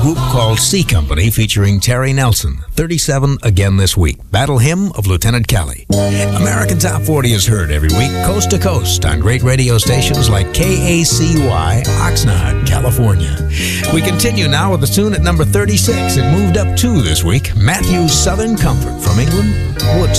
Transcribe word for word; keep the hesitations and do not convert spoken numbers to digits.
group called C Company featuring Terry Nelson, thirty-seven again this week. Battle Hymn of Lieutenant Kelly. American Top forty is heard every week, coast to coast, on great radio stations like K A C Y, Oxnard, California. We continue now with a tune at number thirty-six. It moved up two this week. Matthew's Southern Comfort from England, Woodstock.